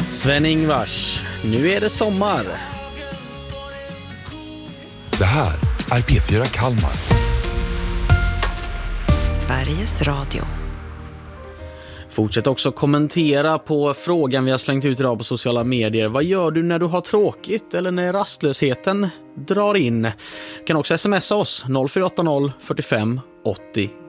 Sven-Ingvars, nu är det sommar. Det här är P4 Kalmar. Sveriges Radio. Fortsätt också kommentera på frågan vi har slängt ut idag på sociala medier. Vad gör du när du har tråkigt eller när rastlösheten drar in? Du kan också smsa oss 0480 45 80